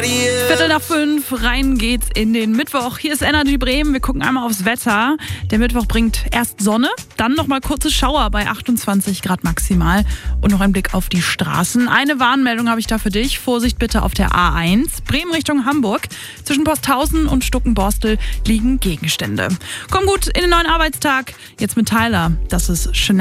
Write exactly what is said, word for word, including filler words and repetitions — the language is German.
Viertel nach fünf, rein geht's in den Mittwoch. Hier ist Energy Bremen. Wir gucken einmal aufs Wetter. Der Mittwoch bringt erst Sonne, dann nochmal kurze Schauer bei achtundzwanzig Grad maximal und noch ein Blick auf die Straßen. Eine Warnmeldung habe ich da für dich. Vorsicht bitte auf der A eins. Bremen Richtung Hamburg. Zwischen Posthausen und Stuckenborstel liegen Gegenstände. Komm gut in den neuen Arbeitstag. Jetzt mit Tyler. Das ist Chanel.